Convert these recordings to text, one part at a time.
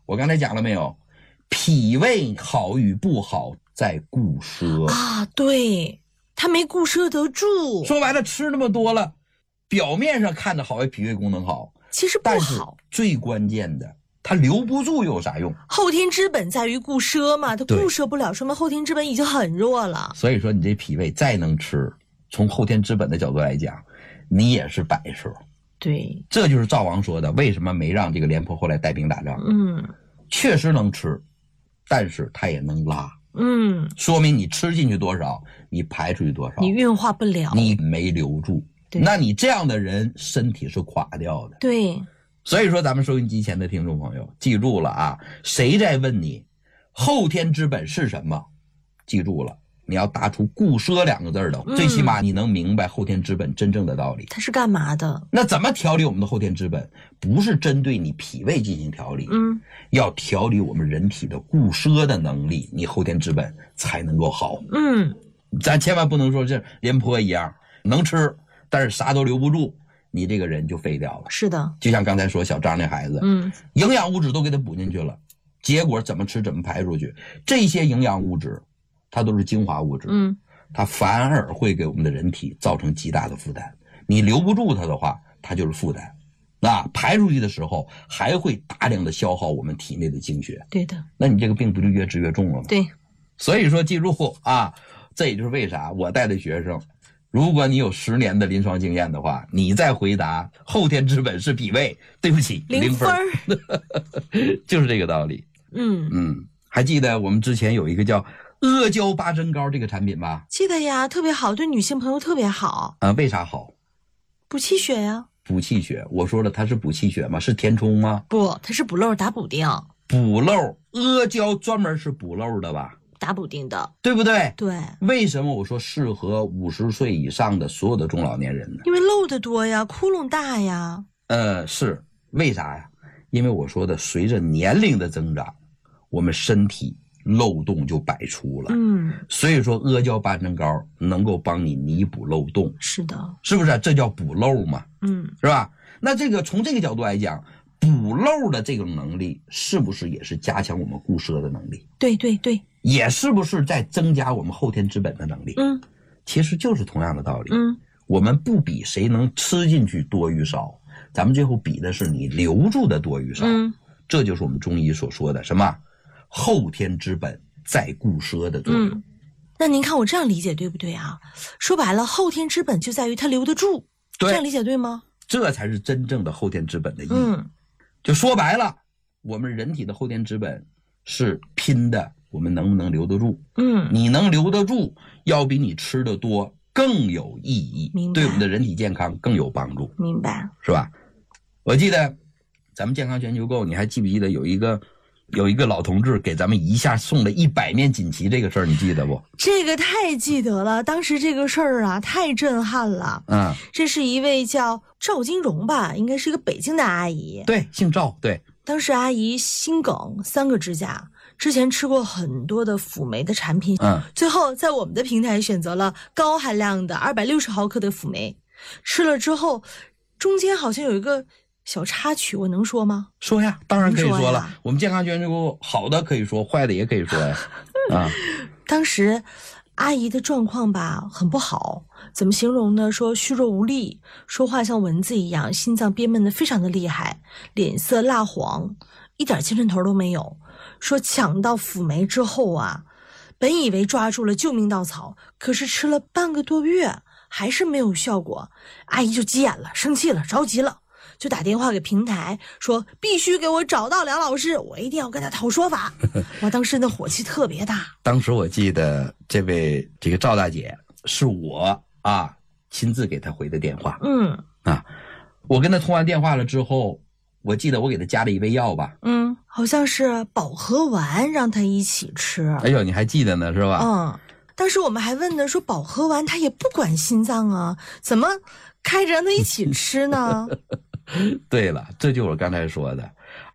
我刚才讲了没有？脾胃好与不好在固摄啊，对，它没固摄得住。 说白了，吃那么多了，表面上看着好像脾胃功能好， 其实不但是好。 最关键的，它留不住又有啥用？ 后天之本在于固摄嘛，它固摄不了，说明后天之本已经很弱了。 所以说你这脾胃再能吃，从后天之本的角度来讲，你也是摆设。 对， 这就是赵王说的，为什么没让这个廉颇后来带兵打仗？确实能吃，但是他也能拉。说明你吃进去多少，你排出去多少， 你运化不了， 你没留住。那你这样的人身体是垮掉的。 对， 所以说咱们收音机前的听众朋友记住了啊，谁在问你后天之本是什么，记住了，你要答出固摄两个字的，最起码你能明白后天之本真正的道理。 它是干嘛的？ 那怎么调理我们的后天之本？不是针对你脾胃进行调理，要调理我们人体的固摄的能力，你后天之本才能够好。咱千万不能说这廉颇一样能吃，但是啥都留不住，你这个人就废掉了。 是的， 就像刚才说小张那孩子，营养物质都给他补进去了，结果怎么吃怎么排出去，这些营养物质它都是精华物质，它反而会给我们的人体造成极大的负担。你留不住它的话，它就是负担。排出去的时候还会大量的消耗我们体内的精血。 对的。 那你这个病不就越治越重了吗？ 对。 所以说记住啊，这也就是为啥我带的学生，如果你有10年的临床经验的话，你再回答后天之本是脾胃，对不起，0分就是这个道理。还记得我们之前有一个叫阿胶八珍膏这个产品吧？ 记得呀，特别好，对女性朋友特别好。 为啥好？ 补气血呀。 补气血，我说了它是补气血吗？是填充吗？ 不，它是补漏打补丁。 补漏，阿胶专门是补漏的吧？ 打补丁的， 对不对？ 对。 为什么我说适合50岁以上的所有的中老年人呢？ 因为漏的多呀，窟窿大呀。 是为啥呀？因为我说的，随着年龄的增长，我们身体漏洞就百出了。所以说阿胶八珍膏能够帮你弥补漏洞。 是的， 是不是？这叫补漏嘛？是吧？那这个从这个角度来讲，补漏的这种能力是不是也是加强我们固摄的能力？ 对对对， 也是不是在增加我们后天之本的能力？其实就是同样的道理。我们不比谁能吃进去多与少，咱们最后比的是你留住的多与少。这就是我们中医所说的什么后天之本在固摄的作用。 那您看我这样理解对不对啊？说白了，后天之本就在于它留得住，这样理解对吗？ 这才是真正的后天之本的意义。就说白了，我们人体的后天之本是拼的我们能不能留得住。你能留得住，要比你吃的多更有意义，对我们的人体健康更有帮助。 明白， 是吧？我记得咱们健康全球购，你还记不记得有一个老同志给咱们一下送了100面锦旗，这个事儿你记得不？ 这个太记得了，当时这个事儿啊太震撼了。这是一位叫赵金荣吧，应该是一个北京的阿姨。 对，姓赵。对， 当时阿姨心梗3个支架，之前吃过很多的辅酶的产品，最后在我们的平台选择了高含量的260毫克的辅酶，吃了之后中间好像有一个小插曲，我能说吗？ 说呀，当然可以说了。我们健康全球购好的可以说，坏的也可以说呀。 当时阿姨的状况吧很不好，怎么形容呢？说虚弱无力，说话像蚊子一样，心脏憋闷的非常的厉害，脸色蜡黄，一点精神头都没有。说抢到辅酶之后啊，本以为抓住了救命稻草，可是吃了半个多月还是没有效果，阿姨就急眼了，生气了，着急了，就打电话给平台说必须给我找到梁老师，我一定要跟他讨说法。我当时的火气特别大。当时我记得这个赵大姐是我亲自给她回的电话。我跟她通完电话了之后，我记得我给她加了一味药吧。 好像是保和丸，让她一起吃。 哎呦，你还记得呢是吧？ 当时我们还问呢，说保和丸它也不管心脏啊，怎么开着让她一起吃呢？ 对了，这就是我刚才说的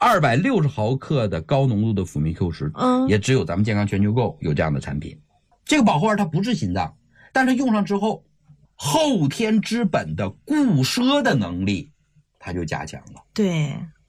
260毫克的高浓度的辅酶 Q10，也只有咱们健康全球购有这样的产品。这个保和丸它不治心脏，但是用上之后，后天之本的固摄的能力它就加强了。 对，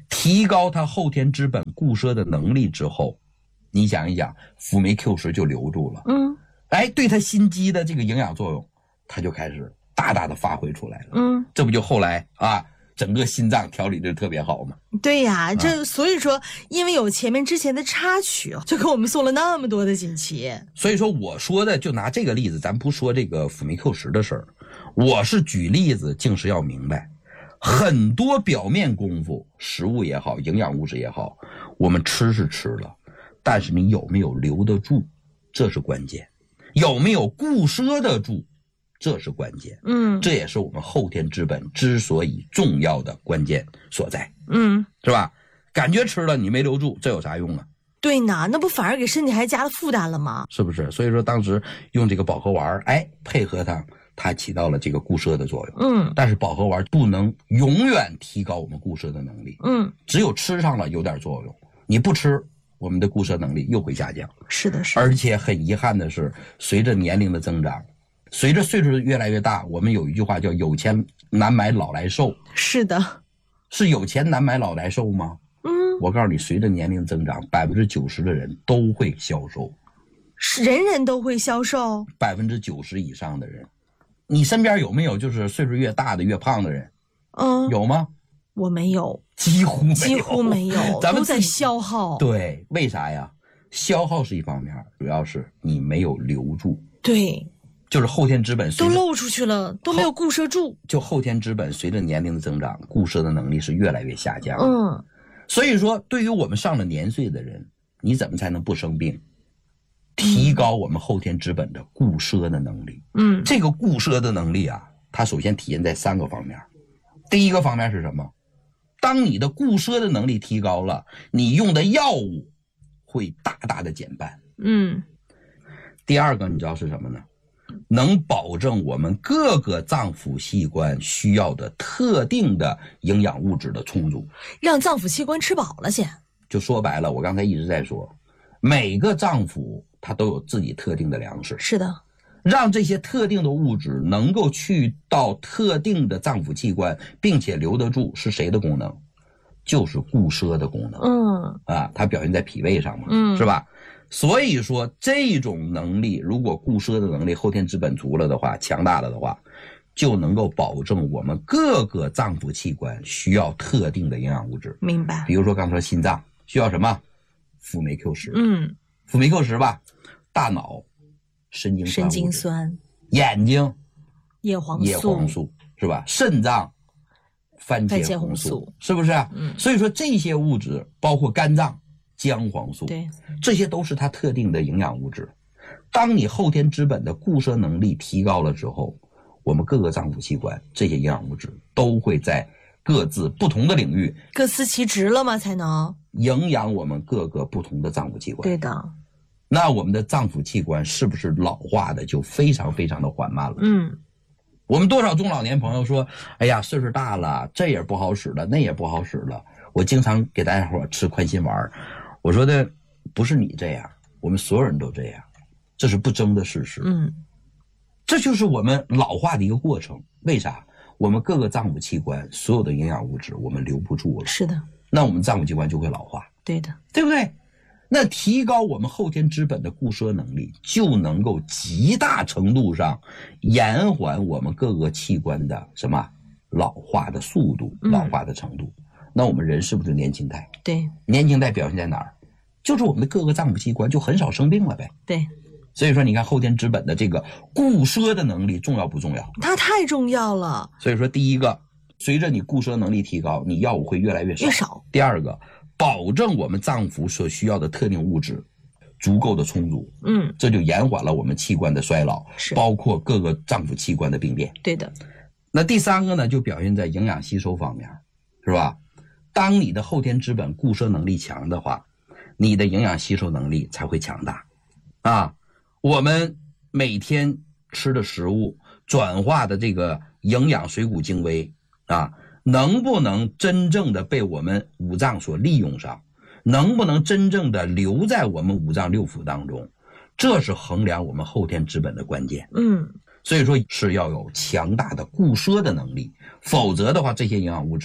提高它后天脂本固摄的能力之后，你想一想，辅酶 Q10就留住了，对它心肌的这个营养作用，它就开始大大的发挥出来了，这不就后来整个心脏调理的特别好吗？ 对呀，所以说，因为有前面之前的插曲，就给我们送了那么多的锦旗。 所以说我说的就拿这个例子，咱不说这个辅酶 Q10的事儿，我是举例子，竟是要明白，很多表面功夫，食物也好，营养物质也好，我们吃是吃了，但是你有没有留得住，这是关键，有没有固摄得住，这是关键，这也是我们后天脂本之所以重要的关键所在，是吧？感觉吃了你没留住，这有啥用啊？ 对呢，那不反而给身体还加了负担了吗？ 是不是？所以说当时用这个保和丸，配合它起到了这个固摄的作用，但是保和丸不能永远提高我们固摄的能力，只有吃上了有点作用，你不吃，我们的固摄能力又会下降。 是的，是的。 而且很遗憾的是，随着年龄的增长，随着岁数越来越大，我们有一句话叫有钱难买老来瘦。 是的。 是有钱难买老来瘦吗？我告诉你，随着年龄增长，90%的人都会消瘦。 是人人都会消瘦 ？90%以上的人。你身边有没有就是岁数越大的越胖的人？有吗？ 我没有， 几乎没有， 咱们都在消耗。 对，为啥呀？消耗是一方面，主要是你没有留住。 对， 就是后天脂本都漏出去了，都没有固摄住。 就后天脂本随着年龄的增长，固摄的能力是越来越下降。所以说对于我们上了年岁的人，你怎么才能不生病？提高我们后天脂本的固摄的能力。这个固摄的能力它首先体现在3个方面。第一个方面是什么？当你的固摄的能力提高了，你用的药物会大大的减半。第二个你知道是什么呢？能保证我们各个脏腑器官需要的特定的营养物质的充足， 让脏腑器官吃饱了先。 就说白了，我刚才一直在说，每个脏腑它都有自己特定的粮食。 是的， 让这些特定的物质能够去到特定的脏腑器官，并且留得住，是谁的功能？就是固摄的功能。它表现在脾胃上嘛，是吧？所以说这种能力，如果固摄的能力后天脂本足了的话，强大了的话，就能够保证我们各个脏腑器官需要特定的营养物质。 明白。 比如说刚说心脏需要什么？辅酶 Q10。辅酶 Q10吧，大脑神经酸，眼睛叶黄素是吧？肾脏番茄红素，是不是？所以说这些物质包括肝脏姜黄素， 对， 这些都是它特定的营养物质。当你后天脂本的固摄能力提高了之后，我们各个脏腑器官这些营养物质都会在各自不同的领域各司其职了吗？才能营养我们各个不同的脏腑器官。 对的。 那我们的脏腑器官是不是老化的就非常非常的缓慢了？我们多少中老年朋友说，哎呀，岁数大了，这也不好使了，那也不好使了。我经常给大家伙吃宽心丸，我说的不是你这样，我们所有人都这样，这是不争的事实。这就是我们老化的一个过程。为啥？我们各个脏腑器官所有的营养物质我们留不住了。 是的。 那我们脏腑器官就会老化。 对的。 对不对？那提高我们后天脂本的固摄能力，就能够极大程度上延缓我们各个器官的什么老化的速度、老化的程度。那我们人是不是年轻态？ 对， 年轻态表现在哪儿？就是我们的各个脏腑器官就很少生病了呗。 对， 所以说你看后天脂本的这个固摄的能力重要不重要？ 它太重要了。 所以说第一个，随着你固摄能力提高，你药物会越来越少。第二个，保证我们脏腑所需要的特定物质足够的充足，这就延缓了我们器官的衰老，包括各个脏腑器官的病变。 对的。 那第三个呢，就表现在营养吸收方面，是吧？当你的后天脂本固摄能力强的话，你的营养吸收能力才会强大。我们每天吃的食物转化的这个营养水谷精微能不能真正的被我们五脏所利用上，能不能真正的留在我们五脏六腑当中，这是衡量我们后天脂本的关键。所以说是要有强大的固摄的能力，否则的话这些营养物质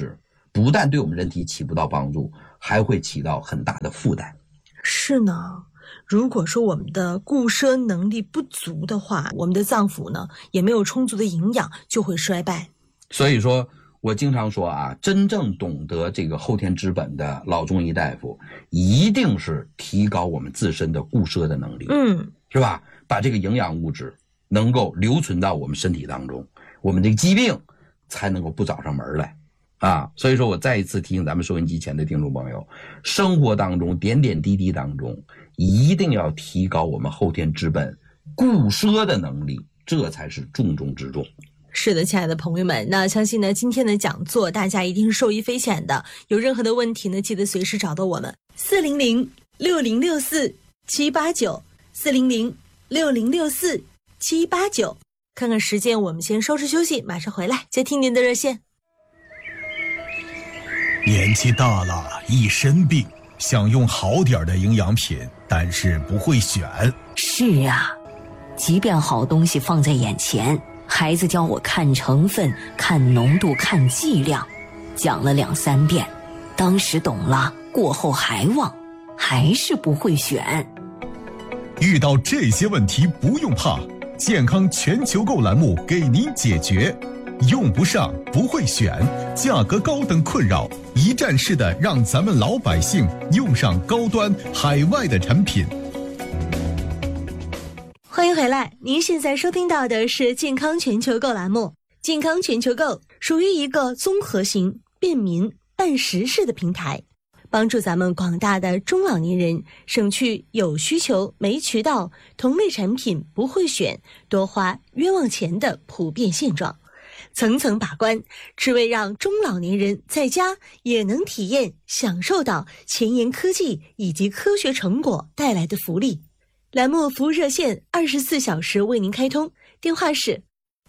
不但对我们人体起不到帮助，还会起到很大的负担。 是呢，如果说我们的固摄能力不足的话，我们的脏腑呢也没有充足的营养，就会衰败。 所以说我经常说啊，真正懂得这个后天之本的老中医大夫，一定是提高我们自身的固摄的能力，是吧？把这个营养物质能够留存到我们身体当中，我们这个疾病才能够不找上门来啊。所以说我再一次提醒咱们收音机前的听众朋友，生活当中点点滴滴当中，一定要提高我们后天之本固摄的能力，这才是重中之重。 是的，亲爱的朋友们，那相信呢今天的讲座大家一定是受益匪浅的，有任何的问题呢，记得随时找到我们400-6064-789，400-6064-789。看看时间，我们先收拾休息，马上回来接听您的热线。 年纪大了，一身病，想用好点的营养品，但是不会选。 是啊，即便好东西放在眼前，孩子教我看成分、看浓度、看剂量，讲了2、3遍，当时懂了，过后还忘，还是不会选。 遇到这些问题不用怕，健康全球购栏目给您解决。用不上，不会选，价格高等困扰，一站式的让咱们老百姓用上高端海外的产品。 欢迎回来，您现在收听到的是健康全球购栏目。健康全球购属于一个综合型、便民、办实事的平台，帮助咱们广大的中老年人省去有需求没渠道、同类产品不会选、多花冤枉钱的普遍现状。层层把关，只为让中老年人在家也能体验享受到前沿科技以及科学成果带来的福利。栏目服务热线24小时为您开通，电话是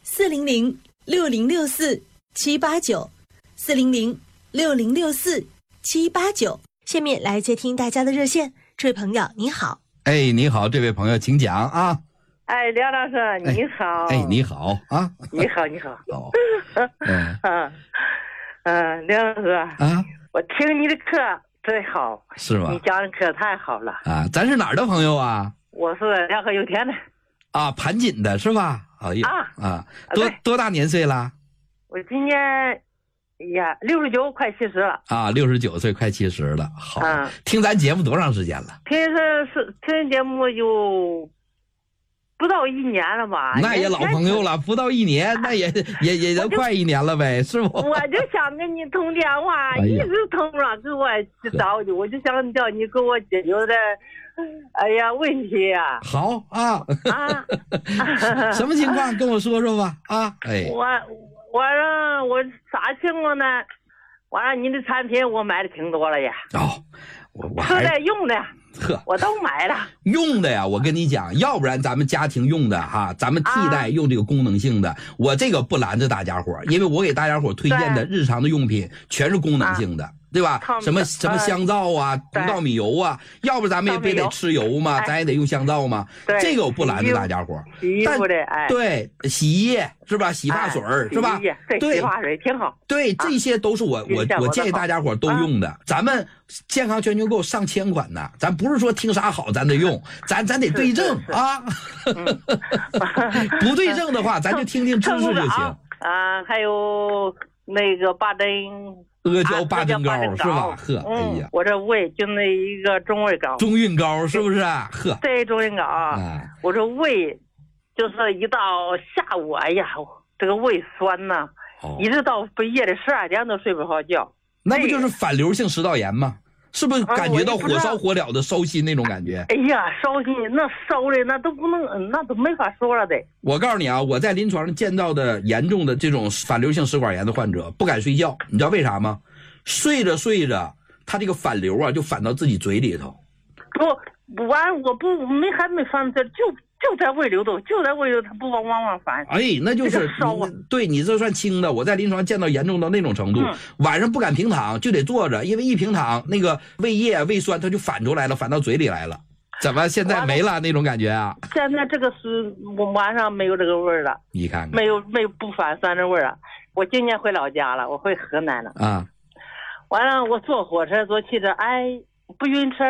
400-6064-789，400-6064-789。下面来接听大家的热线，这位朋友你好。 你好，这位朋友请讲啊。 梁老师你好。 你好啊。 你好。 好。 梁老师啊，我听你的课真好。 是吗？ 你讲的课太好了啊。咱是哪儿的朋友啊？ 我是辽河油田的。 啊，盘锦的是吧？哎呀多大年岁了？ 我今年69快70了。 啊，69岁快70了。好。听咱节目多长时间了？ 听节目有不到1年了吧？ 那也老朋友了，不到1年，那也都快1年了呗，是不？ 我就想跟你通电话，一直通不上，给我去找你，我就想叫你给我解决的，问题呀。 好啊。什么情况？跟我说说吧。我啥情况呢？我让你的产品我买的挺多了呀。我还在用的。我都买了。 用的呀，我跟你讲，要不然咱们家庭用的哈，咱们替代用这个功能性的。我这个不拦着大家伙，因为我给大家伙推荐的日常的用品全是功能性的。对吧？什么香皂啊，红稻米油啊，要不咱们也非得吃油嘛，咱也得用香皂嘛。这个我不拦着大家伙。 洗衣服的， 对，洗衣液是吧？洗发水是吧？ 对，洗发水挺好。 对，这些都是我建议大家伙都用的。咱们健康全球购上千款呢，咱不是说听啥好咱得用，咱得对症啊。不对症的话，咱就听听知识就行。 还有那个巴登。 阿胶八珍膏是吧？ 我这胃就那一个中胃膏， 中运膏是不是？ 对，中运膏我这胃就是一到下午，这个胃酸呐，一直到半夜的12点都睡不好觉。 那不就是反流性食道炎吗？是不是感觉到火烧火燎的烧心那种感觉？ 烧心，那烧的那都不能，那都没法说了得。 我告诉你啊，我在临床上见到的严重的这种反流性食管炎的患者不敢睡觉，你知道为啥吗？睡着睡着，他这个反流就反到自己嘴里头。 我还没反这就在胃里头，它不往反。 那就是对你这算轻的。我在临床见到严重到那种程度，晚上不敢平躺，就得坐着，因为一平躺那个胃液胃酸它就反出来了，反到嘴里来了。怎么现在没了那种感觉啊？ 现在这个是我晚上没有这个味儿了， 你看看， 没有不反酸的味儿了。我今年回老家了，我回河南了完了我坐火车坐汽车，哎，不晕车。